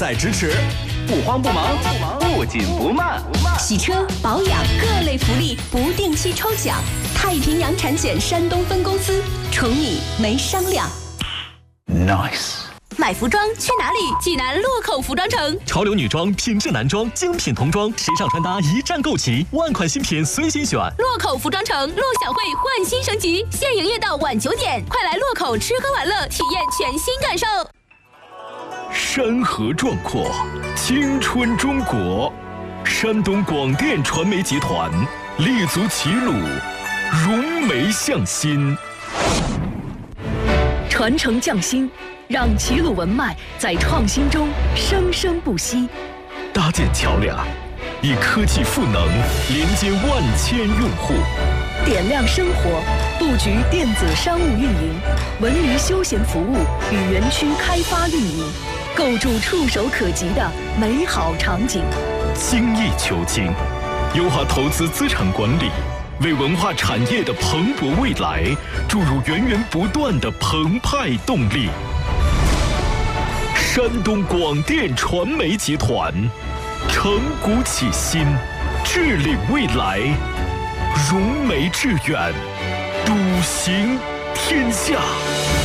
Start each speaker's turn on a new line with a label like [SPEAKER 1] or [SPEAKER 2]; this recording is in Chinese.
[SPEAKER 1] 在咫尺，
[SPEAKER 2] 不慌不忙，不紧不慢。
[SPEAKER 3] 洗车保养各类福利不定期抽奖，太平洋产险山东分公司，宠你没商量。
[SPEAKER 2] Nice。
[SPEAKER 3] 买服装去哪里？济南洛口服装城，
[SPEAKER 4] 潮流女装、品质男装、精品童装、时尚穿搭一站购齐，万款新品随心选。
[SPEAKER 3] 洛口服装城陆小慧焕新升级，现营业到晚9点，快来洛口吃喝玩乐，体验全新感受。
[SPEAKER 4] 山河壮阔，青春中国，山东广电传媒集团立足齐鲁，融媒向心，
[SPEAKER 5] 传承匠心。 让齐鲁文脉在创新中生生不息，
[SPEAKER 4] 搭建桥梁，以科技赋能连接万千用户，
[SPEAKER 5] 点亮生活，布局电子商务运营、文娱休闲服务与园区开发运营，构筑触手可及的美好场景。
[SPEAKER 4] 精益求精，优化投资资产管理，为文化产业的蓬勃未来注入源源不断的澎湃动力。 山东广电传媒集团，承股启新，致力未来，融媒致远，笃行天下。